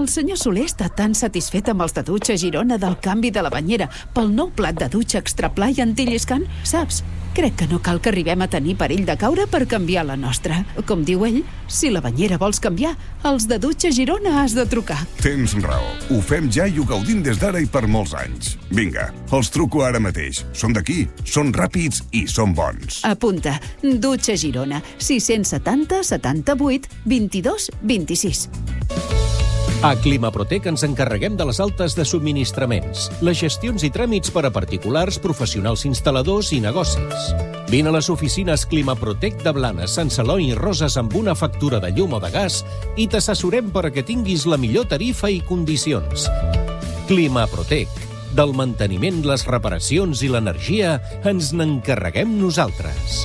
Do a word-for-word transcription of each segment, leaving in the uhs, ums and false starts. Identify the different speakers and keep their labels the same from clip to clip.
Speaker 1: El senyor Soler està tan satisfet amb els de dutxa Girona del canvi de la banyera pel nou plat de dutxa extrapla i antilliscant. Saps? Crec que no cal que arribem a tenir perill de caure per canviar la nostra. Com diu ell, si la banyera vols canviar, els de dutxa Girona has de trucar.
Speaker 2: Tens raó. Ho fem ja i ho gaudim des d'ara i per molts anys. Vinga, els truco ara mateix. Són d'aquí, són ràpids i són bons.
Speaker 1: Apunta. Dutxa Girona. sis-cents setanta setanta-vuit vint-i-dos vint-i-sis.
Speaker 3: A Climaprotec ens encarreguem de les altes de subministraments, les gestions i tràmits per a particulars, professionals instal·ladors i negocis. Vine a les oficines Climaprotec de Blanes, Sant Celoni i Roses amb una factura de llum o de gas i t'assessorem perquè tinguis la millor tarifa i condicions. Climaprotec. Del manteniment, les reparacions i l'energia ens n'encarreguem nosaltres.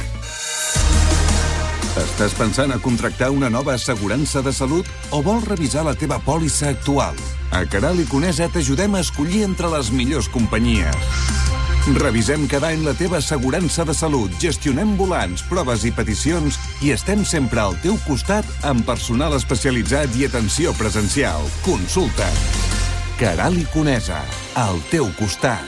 Speaker 2: Estàs pensant a contractar una nova assegurança de salut o vols revisar la teva pòlissa actual? A Queralt i Conesa t'ajudem a escollir entre les millors companyies. Revisem cada any la teva assegurança de salut, gestionem volants, proves i peticions i estem sempre al teu costat amb personal especialitzat i atenció presencial. Consulta. Queralt i Conesa, al teu costat.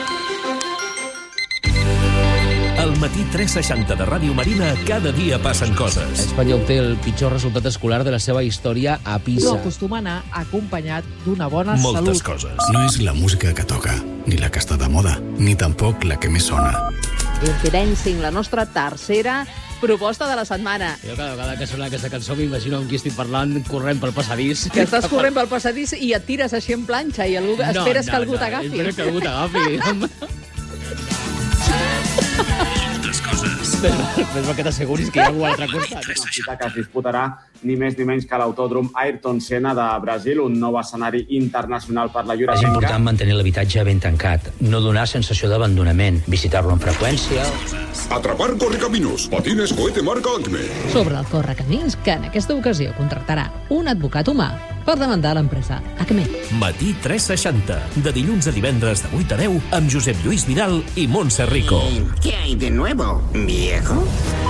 Speaker 4: Al matí tres seixanta de Ràdio Marina, cada dia passen coses.
Speaker 5: Espanya obté el pitjor resultat escolar de la seva història a Pisa.
Speaker 6: No acostuma a anar acompanyat d'una bona
Speaker 4: Moltes
Speaker 6: salut.
Speaker 4: Moltes coses.
Speaker 7: No és la música que toca, ni la que està de moda, ni tampoc la que més sona.
Speaker 6: Infidencing, la nostra tercera proposta de la setmana.
Speaker 5: Jo cada vegada que sona aquesta cançó m'imagino amb qui estic parlant corrent pel passadís.
Speaker 6: Que estàs corrent pel passadís i et tires així en planxa i algú, no, esperes
Speaker 5: no,
Speaker 6: que algú
Speaker 5: no,
Speaker 6: t'agafi.
Speaker 5: Espero que algú t'agafi.
Speaker 4: Moltes coses.
Speaker 5: Fes-me que t'asseguris que hi ha algú a l'altre costat.
Speaker 8: Una cita que es disputarà ni més ni menys que l'autòdrom Ayrton Senna de Brasil, un nou escenari internacional per la Eurorenca.
Speaker 9: És important mantenir l'habitatge ben tancat, no donar sensació d'abandonament, visitar-lo amb freqüència.
Speaker 2: Atrapar Correcaminos, patines cohete marca Acme.
Speaker 10: Sobre el Correcamins, que en aquesta ocasió contractarà un advocat humà per demandar l'empresa Acme.
Speaker 4: Matí tres seixanta, de dilluns a divendres de vuit a deu, amb Josep Lluís Vidal i Montse Rico.
Speaker 11: ¿Qué hay de nuevo, viejo?